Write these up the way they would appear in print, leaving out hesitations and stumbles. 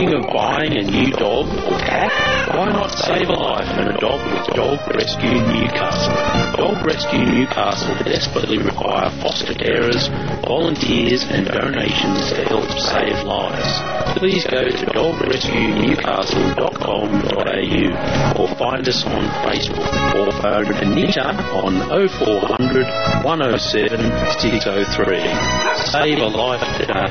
Thinking of buying a new dog or cat? Why not save a life and a dog with Dog Rescue Newcastle? Dog Rescue Newcastle desperately require foster carers, volunteers and donations to help save lives. Please go to dogrescuenewcastle.com.au or find us on Facebook or phone Anita on 0400 107 603. Save a life today.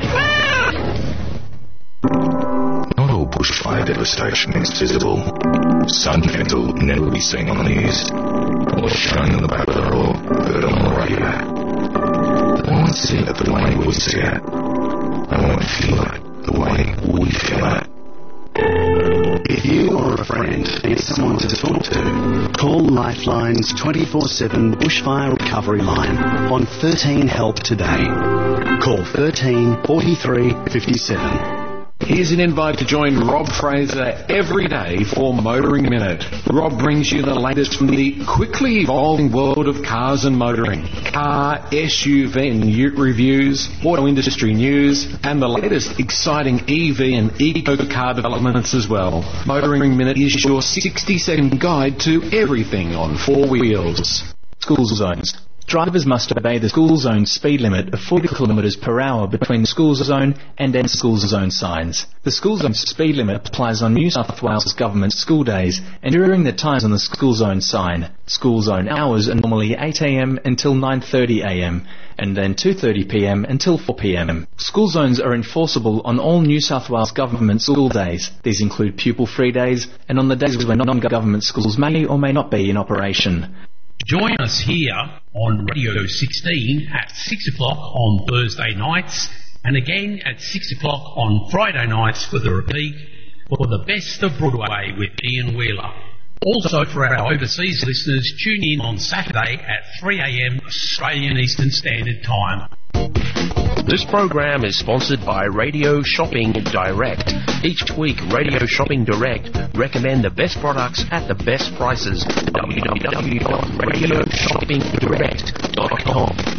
Not all bushfire devastation is visible. Some events will never be seen on the news, or shown on the paper, or heard on the radio. I want to see it the way we see it. I want to feel it the way we feel it. If you or a friend need someone to talk to, call Lifeline's 24/7 Bushfire Recovery Line on 13 Help today. Call 13 43 57. Here's an invite to join Rob Fraser every day for Motoring Minute. Rob brings you the latest from the quickly evolving world of cars and motoring. Car, SUV and ute reviews, auto industry news, and the latest exciting EV and eco-car developments as well. Motoring Minute is your 60-second guide to everything on four wheels. School zones. Drivers must obey the school zone speed limit of 40 km per hour between the school zone and end school zone signs. The school zone speed limit applies on New South Wales government school days and during the times on the school zone sign. School zone hours are normally 8 a.m. until 9:30 a.m. and then 2:30 p.m. until 4 p.m. School zones are enforceable on all New South Wales government school days. These include pupil-free days and on the days when non-government schools may or may not be in operation. Join us here on Radio 16 at 6 o'clock on Thursday nights and again at 6 o'clock on Friday nights for the repeat for the best of Broadway with Ian Wheeler. Also for our overseas listeners, tune in on Saturday at 3 a.m. Australian Eastern Standard Time. This program is sponsored by Radio Shopping Direct. Each week, Radio Shopping Direct recommend the best products at the best prices. www.radioshoppingdirect.com.